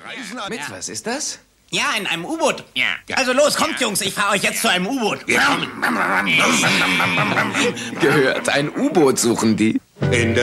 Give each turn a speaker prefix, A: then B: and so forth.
A: Mit was ist das?
B: Ja, in einem U-Boot.
C: Ja.
B: Also los, kommt Jungs, ich fahre euch jetzt zu einem U-Boot.
A: Gehört, ein U-Boot suchen die.